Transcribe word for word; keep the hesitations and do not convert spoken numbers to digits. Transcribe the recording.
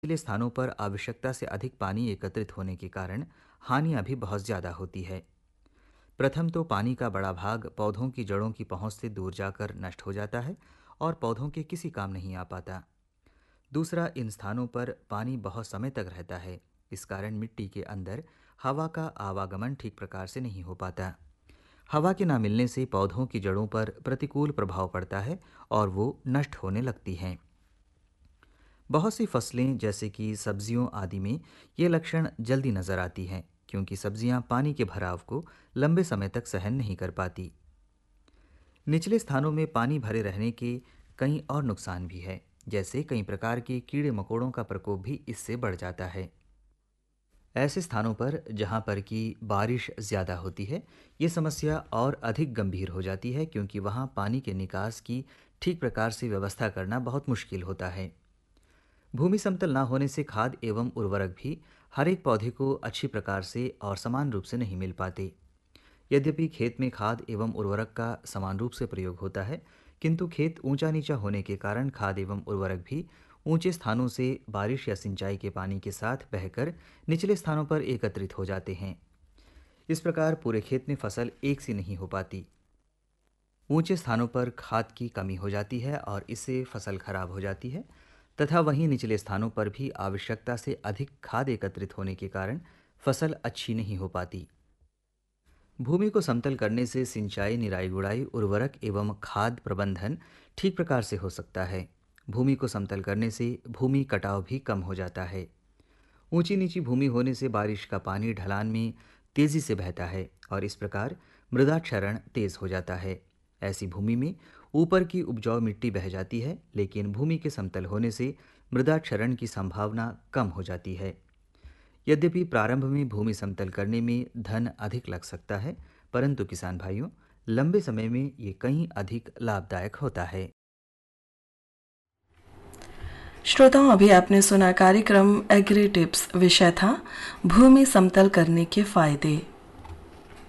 निचले स्थानों पर आवश्यकता से अधिक पानी एकत्रित होने के कारण हानियां भी बहुत ज़्यादा होती है। प्रथम तो पानी का बड़ा भाग पौधों की जड़ों की पहुंच से दूर जाकर नष्ट हो जाता है और पौधों के किसी काम नहीं आ पाता। दूसरा, इन स्थानों पर पानी बहुत समय तक रहता है। इस कारण मिट्टी के अंदर हवा का आवागमन ठीक प्रकार से नहीं हो पाता। हवा के ना मिलने से पौधों की जड़ों पर प्रतिकूल प्रभाव पड़ता है और वो नष्ट होने लगती हैं। बहुत सी फसलें जैसे कि सब्जियों आदि में ये लक्षण जल्दी नजर आती हैं, क्योंकि सब्जियां पानी के भराव को लंबे समय तक सहन नहीं कर पाती। निचले स्थानों में पानी भरे रहने के कई और नुकसान भी है, जैसे कई प्रकार के कीड़े मकोड़ों का प्रकोप भी इससे बढ़ जाता है। ऐसे स्थानों पर जहाँ पर कि बारिश ज़्यादा होती है, ये समस्या और अधिक गंभीर हो जाती है, क्योंकि वहाँ पानी के निकास की ठीक प्रकार से व्यवस्था करना बहुत मुश्किल होता है। भूमि समतल ना होने से खाद एवं उर्वरक भी हर एक पौधे को अच्छी प्रकार से और समान रूप से नहीं मिल पाते। यद्यपि खेत में खाद एवं उर्वरक का समान रूप से प्रयोग होता है, किंतु खेत ऊंचा नीचा होने के कारण खाद एवं उर्वरक भी ऊंचे स्थानों से बारिश या सिंचाई के पानी के साथ बहकर निचले स्थानों पर एकत्रित हो जाते हैं। इस प्रकार पूरे खेत में फसल एक सी नहीं हो पाती। ऊंचे स्थानों पर खाद की कमी हो जाती है और इससे फसल खराब हो जाती है, तथा वहीं निचले स्थानों पर भी आवश्यकता से अधिक खाद एकत्रित होने के कारण फसल अच्छी नहीं हो पाती। भूमि को समतल करने से सिंचाई, निराई गुड़ाई, उर्वरक एवं खाद प्रबंधन ठीक प्रकार से हो सकता है। भूमि को समतल करने से भूमि कटाव भी कम हो जाता है। ऊंची नीची भूमि होने से बारिश का पानी ढलान में तेजी से बहता है और इस प्रकार मृदा क्षरण तेज हो जाता है। ऐसी भूमि में ऊपर की उपजाऊ मिट्टी बह जाती है, लेकिन भूमि के समतल होने से मृदा क्षरण की संभावना कम हो जाती है। यद्यपि प्रारंभ में भूमि समतल करने में धन अधिक लग सकता है, परंतु किसान भाइयों, लंबे समय में ये कहीं अधिक लाभदायक होता है। श्रोताओं, अभी आपने सुना कार्यक्रम एग्री टिप्स। विषय था भूमि समतल करने के फायदे।